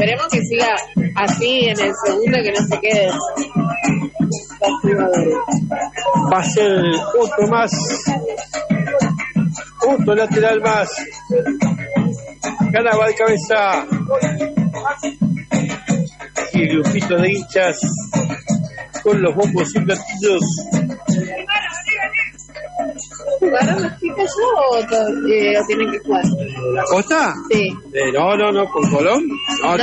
esperemos que siga así en el segundo y que no se queden los jugadores. Va a ser otro más, otro lateral más. Ganaba de cabeza. Y el grupito de hinchas con los bombos y platillos. ¿Jugaron los chicos o tienen que jugar? ¿La Costa? Sí. No, con Colón. No,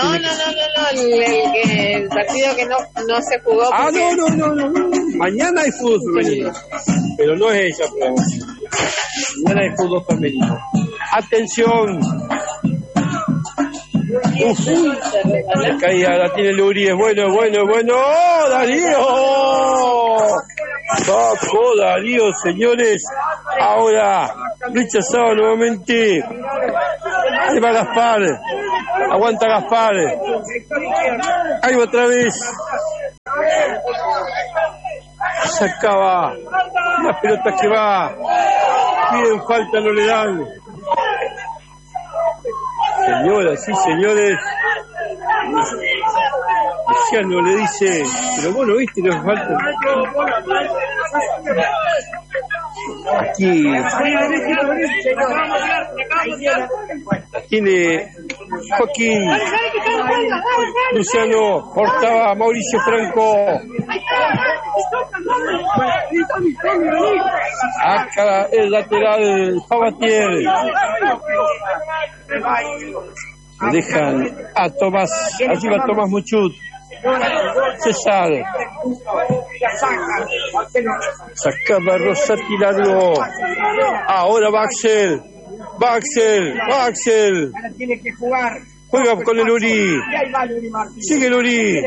el partido que no se jugó. Ah, no. Mañana hay fútbol femenino. Pero no es ella, pero mañana hay fútbol femenino. Atención. La caída la tiene Luri, es bueno. ¡Oh, Darío! Sacó Darío, señores. Ahora, rechazado nuevamente. Ahí va Gaspar. Aguanta Gaspar. Ahí va otra vez. Sacaba. La pelota que va. Piden falta, no le dan. Señoras y señores, Luciano le dice, pero vos no viste lo que falta. Aquí tiene Joaquín. Luciano cortaba a Mauricio Franco. Acá el lateral Favatier. Dejan a Tomás, allí va Tomás Muchut. César sacaba Rosati largo. Ahora va Axel. Juega con el Uri. Sigue el Uri.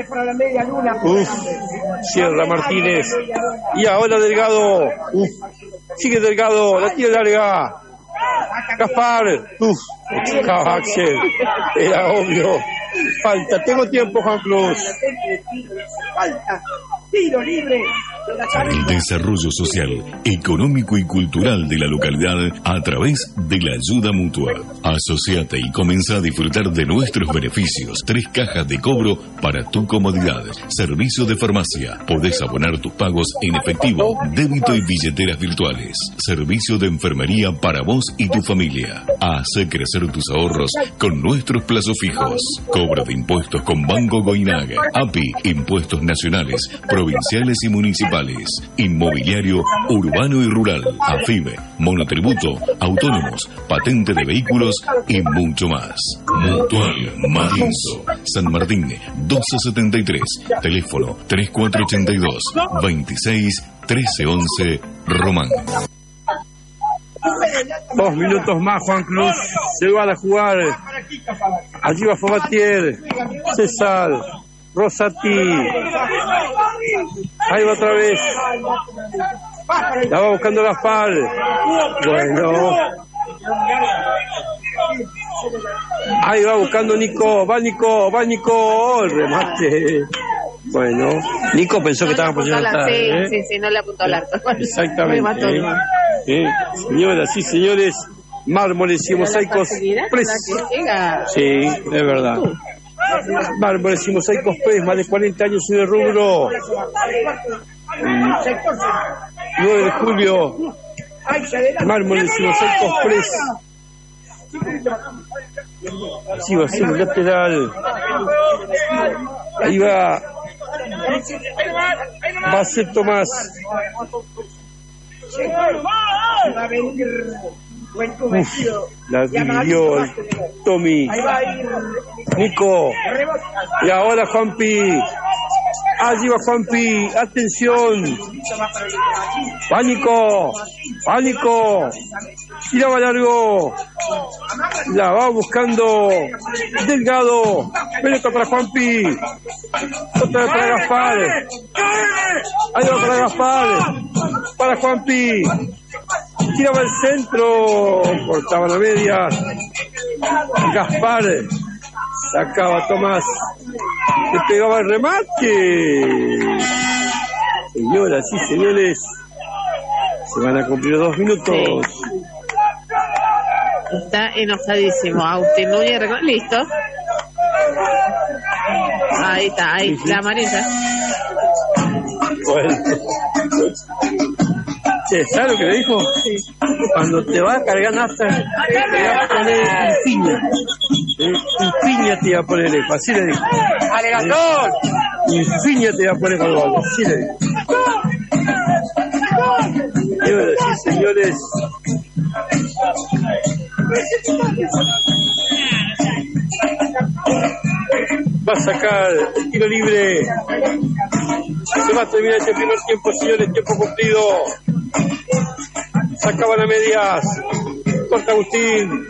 Cierra Martínez. Y ahora Delgado. Sigue Delgado. La tira larga. Gaspar. Axel. Era obvio. Falta. Tengo tiempo, Juan Cruz. Falta. Tiro libre. El desarrollo social, económico y cultural de la localidad a través de la ayuda mutua. Asociate y comienza a disfrutar de nuestros beneficios. 3 cajas de cobro para tu comodidad. Servicio de farmacia. Podés abonar tus pagos en efectivo, débito y billeteras virtuales. Servicio de enfermería para vos y tu familia. Hace crecer tus ahorros con nuestros plazos fijos. Cobro de impuestos con Banco Goinaga. API, impuestos nacionales, provinciales y municipales. Inmobiliario urbano y rural, AFIBE, monotributo, autónomos, patente de vehículos y mucho más. Mutual Matinso, San Martín, 1273, teléfono 3482 26 1311, Román. 2 minutos más, Juan Cruz se va a jugar. Allí va Favatier, César, Rosati. Ahí va otra vez. La va buscando Gaspar. Bueno. Ahí va buscando Nico. Va Nico. El remate. Bueno. Nico pensó que estaba poniendo atrás. Sí, no le apuntó al arco. Exactamente. Señoras y señores, mármoles y mosaicos. Sí, es verdad. Mármoles y mosaicos Press, más de 40 años en el rubro. 9 de julio, Mármoles y mosaicos Press. Así va a ser el lateral. Ahí va a ser Tomás. La dividió el Tommy. Nico. Y ahora Juanpi. Allí va Juanpi. Atención. Pánico. Tiraba largo. La va buscando Delgado. Pelota para Juanpi. Otra vez para Gaspar. Ahí va para Gaspar. Para Juanpi. Tiraba el centro. Cortaba la media. Gaspar. Sacaba Tomás. Le pegaba el remate. Señoras y señores, se van a cumplir 2 minutos. Sí. Está enojadísimo Agustín Núñez. Listo. Ahí está, ahí, la amarilla. Bueno. Che, ¿sabes lo que le dijo? Sí. Cuando te vas a cargar nafta, te vas a poner piña. Piña te va a poner eso, así le dijo. ¡Alegador! Piña te va a poner con gol, así le dijo. Señoras y señores, va a sacar el tiro libre. Se va a terminar este primer tiempo, señores, tiempo cumplido. Sacaban a medias. Corta Agustín.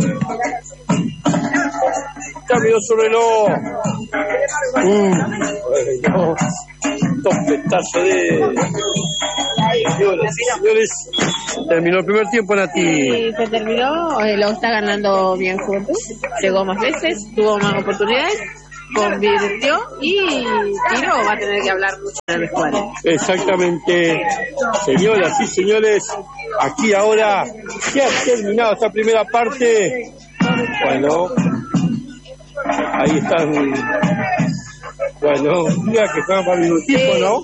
Cambio su reloj. Bueno, topetazo de... Señoras y señores, terminó el primer tiempo, Nati. Sí, se terminó, lo está ganando bien Juventud. Llegó más veces, tuvo más oportunidades, convirtió y Tiro va a tener que hablar mucho en el vestuario. Exactamente, señoras y señores, aquí ahora ya ha terminado esta primera parte. Bueno, ahí están. Bueno, mira que juegan para el minutico, sí. ¿No?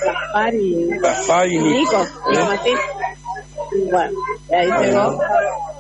Gaspar y Nico. Bueno, ahí llegó.